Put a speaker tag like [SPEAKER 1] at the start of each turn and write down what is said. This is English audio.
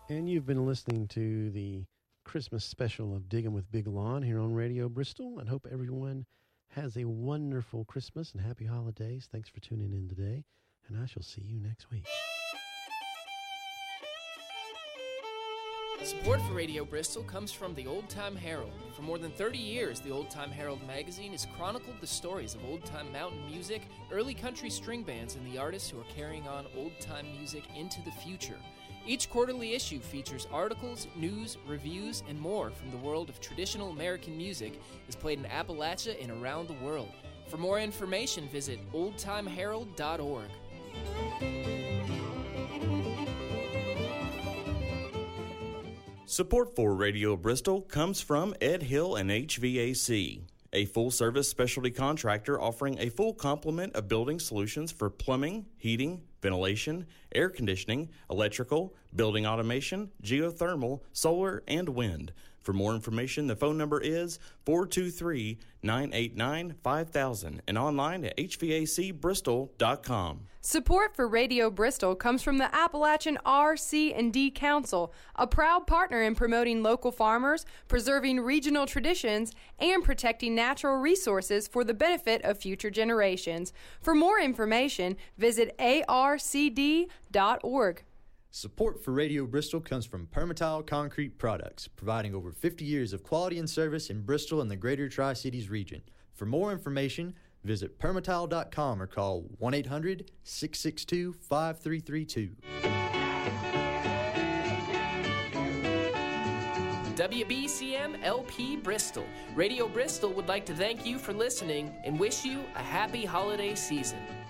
[SPEAKER 1] And you've been listening to the Christmas special of Digging with Big Lon here on Radio Bristol, and hope everyone has a wonderful Christmas and happy holidays. Thanks for tuning in today, and I shall see you next week.
[SPEAKER 2] Support for Radio Bristol comes from the Old Time Herald. For more than 30 years, the Old Time Herald magazine has chronicled the stories of old-time mountain music, early country string bands, and the artists who are carrying on old-time music into the future. Each quarterly issue features articles, news, reviews, and more from the world of traditional American music as played in Appalachia and around the world. For more information, visit oldtimeherald.org.
[SPEAKER 3] Support for Radio Bristol comes from Ed Hill and HVAC, a full-service specialty contractor offering a full complement of building solutions for plumbing, heating, ventilation, air conditioning, electrical, building automation, geothermal, solar, and wind. For more information, the phone number is 423-989-5000 and online at hvacbristol.com.
[SPEAKER 4] Support for Radio Bristol comes from the Appalachian RC&D Council, a proud partner in promoting local farmers, preserving regional traditions, and protecting natural resources for the benefit of future generations. For more information, visit arcd.org.
[SPEAKER 5] Support for Radio Bristol comes from Permatile Concrete Products, providing over 50 years of quality and service in Bristol and the greater Tri-Cities region. For more information, visit permatile.com or call 1-800-662-5332.
[SPEAKER 2] WBCM LP Bristol. Radio Bristol would like to thank you for listening and wish you a happy holiday season.